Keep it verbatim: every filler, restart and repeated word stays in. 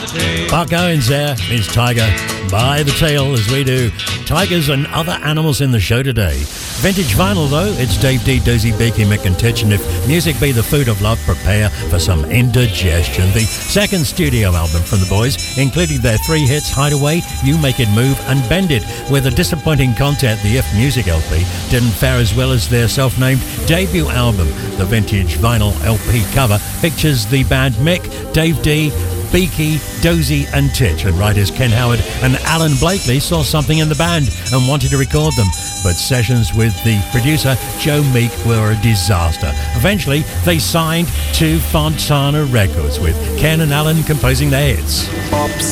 Buck Owens there is Tiger by the tail as we do tigers and other animals in the show today. Vintage vinyl though, it's Dave D, Dozy, Beaky, Mick and Titch, and if music be the food of love, prepare for some indigestion. The second studio album from the boys, including their three hits Hideaway, You Make It Move and Bend It. With a disappointing content, the If Music L P didn't fare as well as their self-named debut album. The vintage vinyl L P cover features the band Mick, Dave D, Beaky, Dozy and Titch, and writers Ken Howard and Alan Blakely saw something in the band and wanted to record them, but sessions with the producer Joe Meek were a disaster. Eventually they signed to Fontana Records, with Ken and Alan composing their hits.